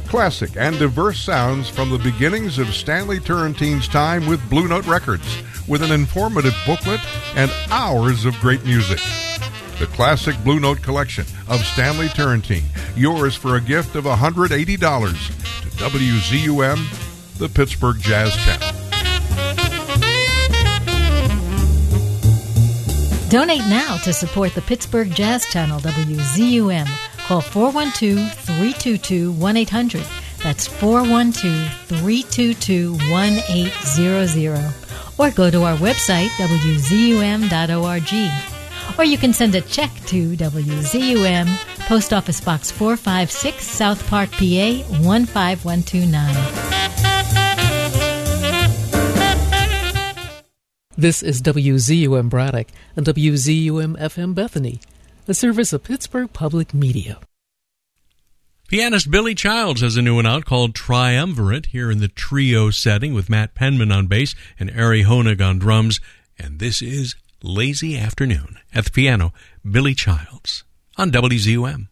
Classic and diverse sounds from the beginnings of Stanley Turrentine's time with Blue Note Records, with an informative booklet and hours of great music. The Classic Blue Note Collection of Stanley Turrentine, yours for a gift of $180 to WZUM, the Pittsburgh Jazz Channel. Donate now to support the Pittsburgh Jazz Channel, WZUM. Call 412-322-1800. That's 412-322-1800. Or go to our website, wzum.org. Or you can send a check to WZUM, Post Office Box 456, South Park, PA 15129. This is WZUM Braddock and WZUM FM Bethany, a service of Pittsburgh Public Media. Pianist Billy Childs has a new one out called Triumvirate, here in the trio setting with Matt Penman on bass and Ari Honig on drums. And this is Lazy Afternoon. At the piano, Billy Childs on WZUM.